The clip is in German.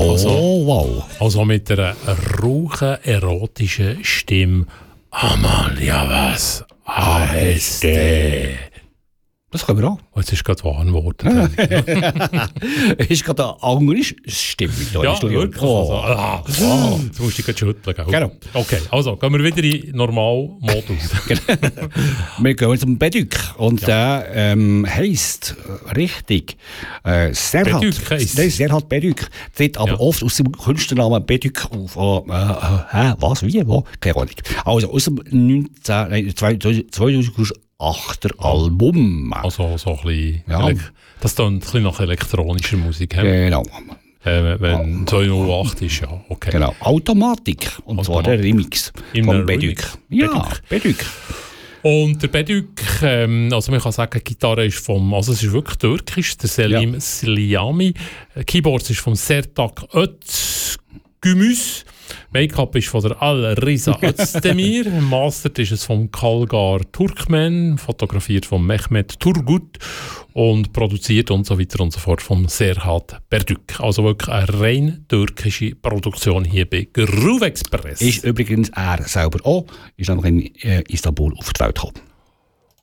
Oh, wow. Also mit einer rauchen, erotischen Stimme. Amalia, was heißt der? Das können wir auch. Oh, jetzt ist gerade warm geworden. Es ist gerade eine andere Stimme da Ja, im Studio. wirklich. Oh. Jetzt musst du dich gerade schütteln. Gell? Genau. Okay, also gehen wir wieder in Normalmodus. Wir gehen zum Bedük. Und der heisst richtig Serhat. Bedük heisst? Nein, Serhat Bedük. Tritt aber oft aus dem Künstlernamen Bedük auf. Was? Wie? Wo? Keine Ahnung. Also aus dem 2008er Album. Also so ein bisschen... Ja. Das klingt ein bisschen nach elektronischer Musik. Genau. Wenn 208 ist, ja, okay. Genau. Automatik. Und zwar der Remix von Bedük. Ja, Bedük. Und der Bedük, also man kann sagen, die Gitarre ist also es ist wirklich türkisch, der Selim Sliami. Keyboards ist vom Sertak Özgümüz. Make-up ist von der Al-Riza Özdemir. Mastered ist es vom Kalgar Turkmen. Fotografiert von Mehmet Turgut. Und produziert und so weiter und so fort vom Serhat Bedük. Also wirklich eine rein türkische Produktion hier bei Groove Express. Ist übrigens er selber auch. Ist nämlich in Istanbul auf die Welt gekommen.